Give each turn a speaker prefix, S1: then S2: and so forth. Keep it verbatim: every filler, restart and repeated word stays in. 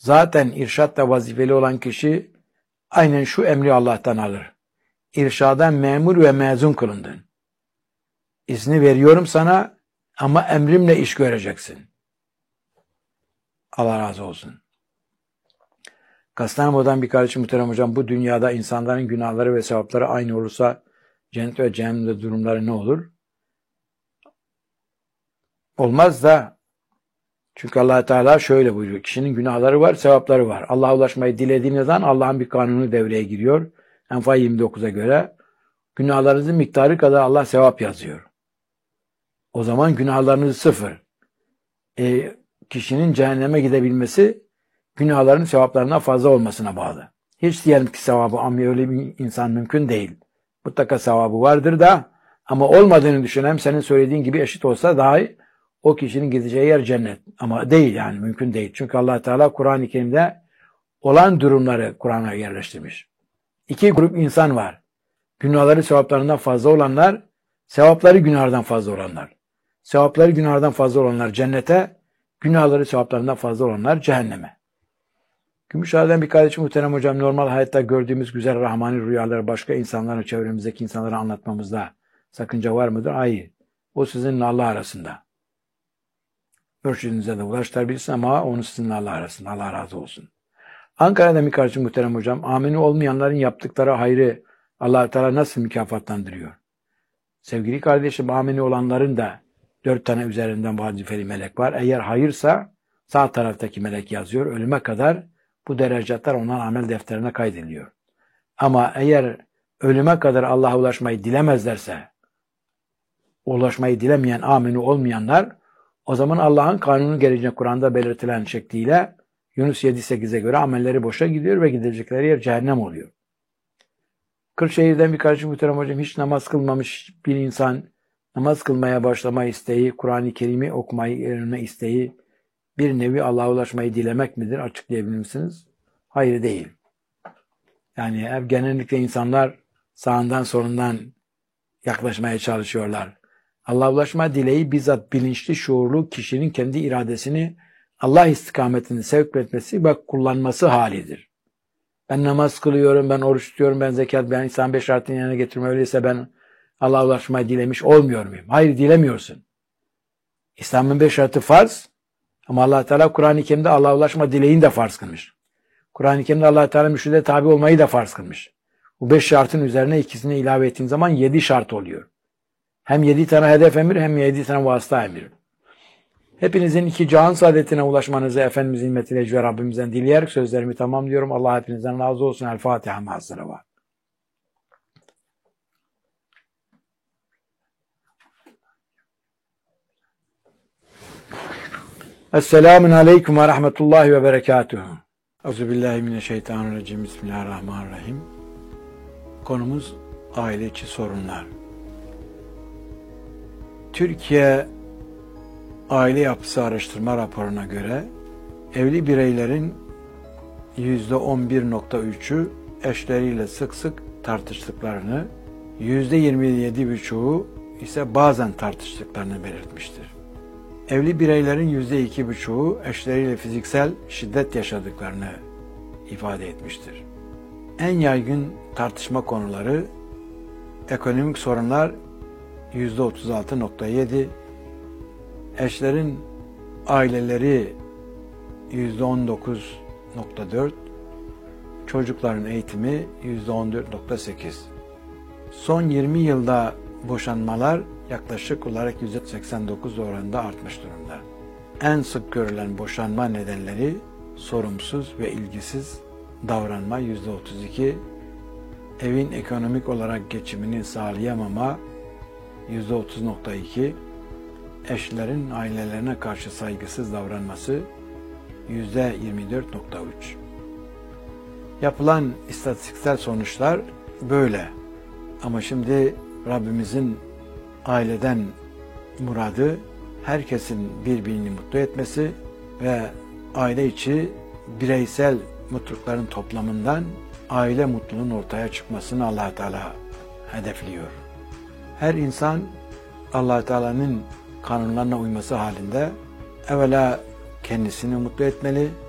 S1: Zaten irşatla vazifeli olan kişi aynen şu emri Allah'tan alır. İrşada memur ve mezun kılındın. İzni veriyorum sana ama emrimle iş göreceksin. Allah razı olsun. Kastamonu'dan bir kardeşim muhterem hocam, bu dünyada insanların günahları ve sevapları aynı olursa cennet ve cehennemde durumları ne olur? Olmaz da, çünkü Allah Teala şöyle buyuruyor. Kişinin günahları var, sevapları var. Allah'a ulaşmayı dilediğiniz an Allah'ın bir kanunu devreye giriyor. Enfal yirmi dokuza göre günahlarınızın miktarı kadar Allah sevap yazıyor. O zaman günahlarınız sıfır. E, kişinin cehenneme gidebilmesi günahların sevaplarından fazla olmasına bağlı. Hiç diyelim ki sevabı, ama öyle bir insan mümkün değil. Mutlaka sevabı vardır da, ama olmadığını düşünelim, senin söylediğin gibi eşit olsa dahi o kişinin gideceği yer cennet. Ama değil, yani mümkün değil. Çünkü Allah Teala Kur'an-ı Kerim'de olan durumları Kur'an'a yerleştirmiş. İki grup insan var. Günahları sevaplarından fazla olanlar, sevapları günahlardan fazla olanlar. Sevapları günahlardan fazla olanlar cennete, günahları sevaplarından fazla olanlar cehenneme. Gümüşhane'den bir kardeşim muhterem hocam, normal hayatta gördüğümüz güzel rahmani rüyaları başka insanlara, çevremizdeki insanlara anlatmamızda sakınca var mıdır? Hayır. O sizinle Allah arasında. Mürşidinize de ulaştırabilirsin ama onu sizinle Allah arasında. Allah razı olsun. Ankara'da bir kardeşim muhterem hocam, amini olmayanların yaptıkları hayrı Allah Teala nasıl mükafatlandırıyor? Sevgili kardeşim, amini olanların da dört tane üzerinden vazifeli melek var. Eğer hayırsa sağ taraftaki melek yazıyor. Ölüme kadar bu derecatlar onların amel defterine kaydediliyor. Ama eğer ölüme kadar Allah'a ulaşmayı dilemezlerse, ulaşmayı dilemeyen, amini olmayanlar, o zaman Allah'ın kanunu gereğince Kur'an'da belirtilen şekliyle Yunus yedi sekize göre amelleri boşa gidiyor ve gidecekleri yer cehennem oluyor. Kırşehir'den bir kardeşim muhterem hocam, hiç namaz kılmamış bir insan namaz kılmaya başlama isteği, Kur'an-ı Kerim'i okumayı öğrenme isteği bir nevi Allah'a ulaşmayı dilemek midir? Açıklayabilir misiniz? Hayır, değil. Yani hep genellikle insanlar sağından solundan yaklaşmaya çalışıyorlar. Allah'a ulaşma dileği bizzat bilinçli, şuurlu kişinin kendi iradesini Allah istikametini sevk etmesi ve kullanması halidir. Ben namaz kılıyorum, ben oruç tutuyorum, ben zekat, ben İslam beş şartını yerine getirme, öyleyse ben Allah'a ulaşmayı dilemiş olmuyor muyum? Hayır, dilemiyorsun. İslam'ın beş şartı farz, ama Allah Teala Kur'an-ı Kerim'de Allah'a ulaşma dileğini de farz kılmış. Kur'an-ı Kerim'de Allah Teala mürşide tabi olmayı da farz kılmış. Bu beş şartın üzerine ikisini ilave ettiğin zaman yedi şart oluyor. Hem yedi tane hedef emir, hem yedi tane vasıta emir. Hepinizin iki cihan saadetine ulaşmanızı Efendimizin himmetiyle ve Rabbimizden dileyerek sözlerimi tamamlıyorum. Allah hepinizden razı olsun. El Fatiha ma'as-salavat. var. Esselamun aleyküm ve rahmetullahi ve berekatuhu. Euzubillahimineşşeytanirracim. Bismillahirrahmanirrahim. Konumuz aile içi sorunlar. Türkiye Aile Yapısı Araştırma raporuna göre evli bireylerin yüzde on bir nokta üçü eşleriyle sık sık tartıştıklarını, yüzde yirmi yedi buçuğu ise bazen tartıştıklarını belirtmiştir. Evli bireylerin yüzde iki buçuğu eşleriyle fiziksel şiddet yaşadıklarını ifade etmiştir. En yaygın tartışma konuları ekonomik sorunlar yüzde otuz altı nokta yedi, eşlerin aileleri yüzde on dokuz nokta dört, çocukların eğitimi yüzde on dört nokta sekiz. Son yirmi yılda boşanmalar yaklaşık olarak yüzde seksen dokuz oranında artmış durumda. En sık görülen boşanma nedenleri sorumsuz ve ilgisiz davranma yüzde otuz iki, evin ekonomik olarak geçimini sağlayamama yüzde otuz nokta iki, eşlerin ailelerine karşı saygısız davranması yüzde yirmi dört nokta üç. Yapılan istatistiksel sonuçlar böyle. Ama şimdi Rabbimizin aileden muradı herkesin birbirini mutlu etmesi ve aile içi bireysel mutlulukların toplamından aile mutluluğunun ortaya çıkmasını Allah Teala hedefliyor. Her insan Allah Teala'nın kanunlarına uyması halinde evvela kendisini mutlu etmeli,